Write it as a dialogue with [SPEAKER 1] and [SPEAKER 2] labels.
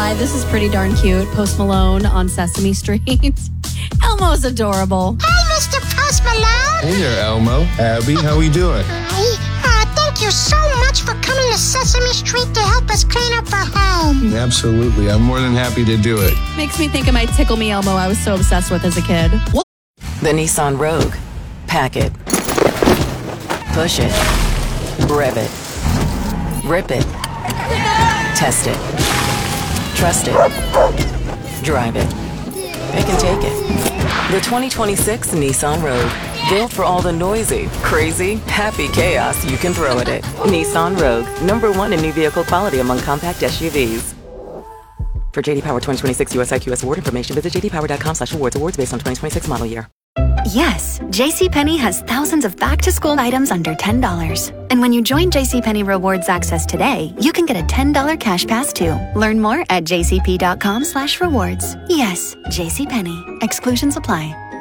[SPEAKER 1] lie, this is pretty darn cute. Post Malone on Sesame Street. Elmo's adorable.
[SPEAKER 2] Hey, Mr. Post Malone.
[SPEAKER 3] Hey there, Elmo. Abby, how we doing?
[SPEAKER 2] Hi. Thank you so much for coming to Sesame Street to help us clean up our home.
[SPEAKER 3] Absolutely. I'm more than happy to do it.
[SPEAKER 1] Makes me think of my Tickle Me Elmo I was so obsessed with as a kid.
[SPEAKER 4] The Nissan Rogue. Pack it. Push it. Rev it. Rip it. Test it. Trust it. Drive it. Pick and take it. The 2026 Nissan Rogue. Built for all the noisy, crazy, happy chaos you can throw at it. Nissan Rogue. #1 in new vehicle quality among compact SUVs. For JD Power 2026 US IQS award information, visit jdpower.com/awards. Awards based on 2026 model year.
[SPEAKER 5] Yes, JCPenney has thousands of back-to-school items under $10. And when you join JCPenney Rewards Access today, you can get a $10 cash pass too. Learn more at jcp.com/rewards. Yes, JCPenney. Exclusions apply.